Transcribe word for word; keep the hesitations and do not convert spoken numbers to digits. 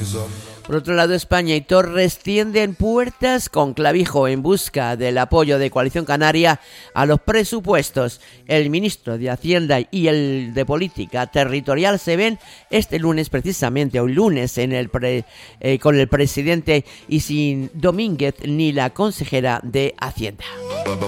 Por otro lado, España y Torres tienden puertas con clavijo en busca del apoyo de Coalición Canaria a los presupuestos. El ministro de Hacienda y el de Política Territorial se ven este lunes, precisamente hoy lunes, en el pre, eh, con el presidente y sin Domínguez ni la consejera de Hacienda.